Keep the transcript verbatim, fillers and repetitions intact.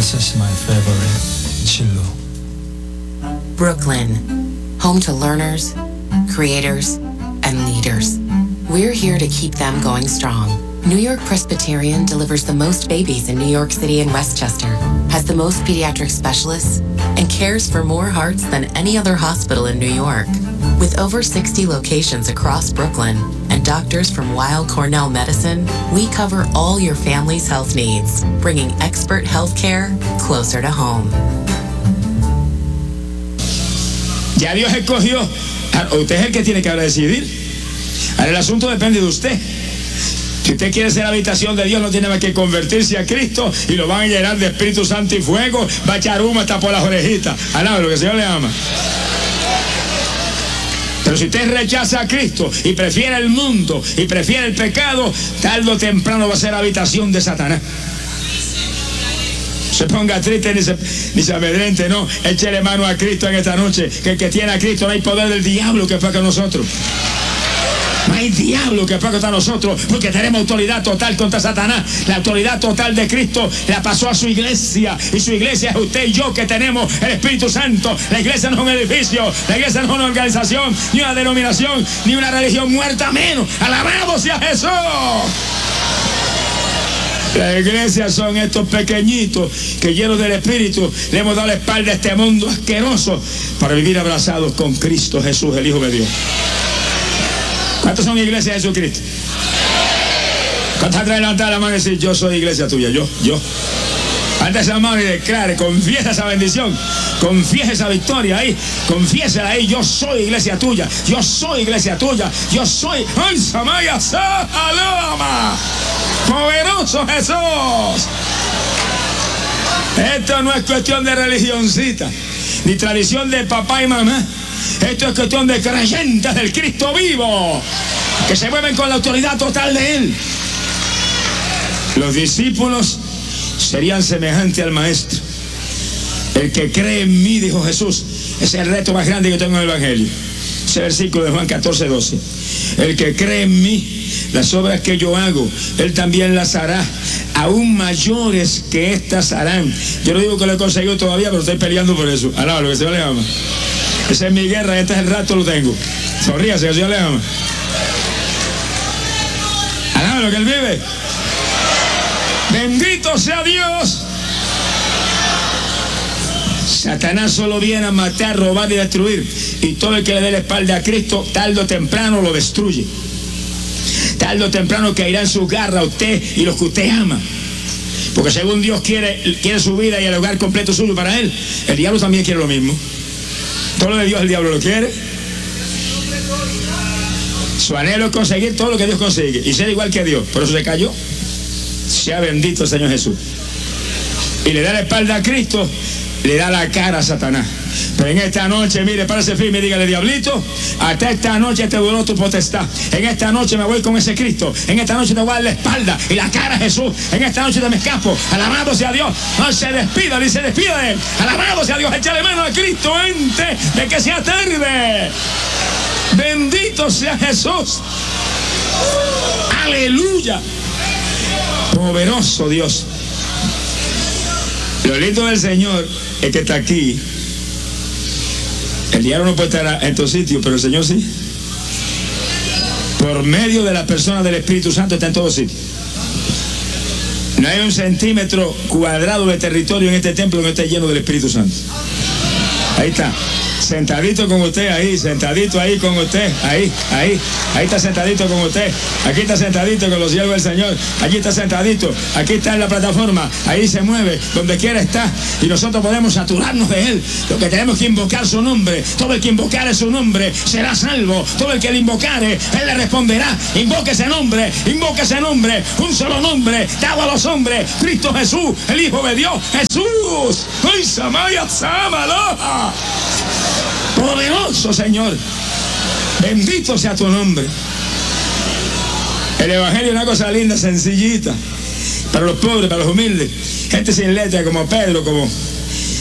This is my favorite, Chillo. Brooklyn, home to learners, creators, and leaders. We're here to keep them going strong. New York Presbyterian delivers the most babies in New York City and Westchester, has the most pediatric specialists, and cares for more hearts than any other hospital in New York. With over sixty locations across Brooklyn and doctors from Weill Cornell Medicine, we cover all your family's health needs, bringing expert health care closer to home. Ya Dios escogió. Usted es el que tiene que ahora decidir. Ahora el asunto depende de usted. Si usted quiere ser habitación de Dios, no tiene más que convertirse a Cristo y lo van a llenar de Espíritu Santo y fuego. Va a echar humo hasta por las orejitas. Alaba lo que el Señor le ama. Pero si usted rechaza a Cristo y prefiere el mundo y prefiere el pecado, tarde o temprano va a ser habitación de Satanás. Se ponga triste ni se, ni se amedrente, no. Échele mano a Cristo en esta noche. Que el que tiene a Cristo, no hay poder del diablo que fue con nosotros. No hay diablo que pueda contra nosotros, porque tenemos autoridad total contra Satanás. La autoridad total de Cristo la pasó a su iglesia, y su iglesia es usted y yo, que tenemos el Espíritu Santo. La iglesia no es un edificio, la iglesia no es una organización, ni una denominación, ni una religión muerta menos. Alabado sea Jesús. La iglesia son estos pequeñitos que, llenos del Espíritu, le hemos dado la espalda a este mundo asqueroso para vivir abrazados con Cristo Jesús, el Hijo de Dios. ¿Cuántos son iglesia de Jesucristo? ¿Cuántos atrás de levantar la mano y decir: yo soy iglesia tuya? Yo, yo. Levanta esa mano y declare, confiesa esa bendición, confiesa esa victoria ahí, confiésala ahí: yo soy iglesia tuya, yo soy iglesia tuya, yo soy. ¡Ay, Samaya, Alama! ¡Poderoso Jesús! Esto no es cuestión de religioncita, ni tradición de papá y mamá. Esto es cuestión de creyentes del Cristo vivo, que se mueven con la autoridad total de Él. Los discípulos serían semejantes al Maestro. El que cree en mí, dijo Jesús, es el reto más grande que tengo en el Evangelio. Ese versículo de Juan catorce, doce. El que cree en mí, las obras que yo hago, Él también las hará, aún mayores que estas harán. Yo no digo que lo he conseguido todavía, pero estoy peleando por eso. Alaba lo que se le ama. Esa es mi guerra, este es el rato, lo tengo. Sonríase, que el Señor le ama. Alaba lo que Él vive. Bendito sea Dios. Satanás solo viene a matar, robar y destruir. Y todo el que le dé la espalda a Cristo, tarde o temprano lo destruye. Tarde o temprano caerá en su garra a usted y los que usted ama. Porque según Dios quiere, quiere su vida y el hogar completo suyo para Él, el diablo también quiere lo mismo. Todo lo de Dios el diablo lo quiere. Su anhelo es conseguir todo lo que Dios consigue y ser igual que Dios. Por eso se cayó. Sea bendito el Señor Jesús. Y le da la espalda a Cristo, le da la cara a Satanás. Pero en esta noche, mire, párese firme y dígale: diablito, hasta esta noche te duró tu potestad. En esta noche me voy con ese Cristo. En esta noche te voy a dar la espalda y la cara a Jesús. En esta noche te me escapo. Alabado sea Dios. No se despida, ni se despida de Él. Alabado sea Dios. Échale mano a Cristo antes de que sea tarde. Bendito sea Jesús. Aleluya. Poderoso Dios. Lo lindo del Señor es que está aquí. El diablo no puede estar en estos sitios, pero el Señor sí. Por medio de la persona del Espíritu Santo está en todos sitios. No hay un centímetro cuadrado de territorio en este templo que no esté lleno del Espíritu Santo. Ahí está. Sentadito con usted, ahí, sentadito ahí con usted, ahí, ahí, ahí está sentadito con usted, aquí está sentadito con los siervos del Señor, allí está sentadito, aquí está en la plataforma, ahí se mueve, donde quiera está, y nosotros podemos saturarnos de Él. Lo que tenemos que invocar su nombre, todo el que invocare su nombre será salvo, todo el que le invocare, Él le responderá. Invoque ese nombre, invoque ese nombre, un solo nombre, dado a los hombres, Cristo Jesús, el Hijo de Dios, Jesús. ¡Ay, Samaya, Samaloha! Poderoso Señor, bendito sea tu nombre. El Evangelio es una cosa linda, sencillita, para los pobres, para los humildes, gente sin letra como Pedro, como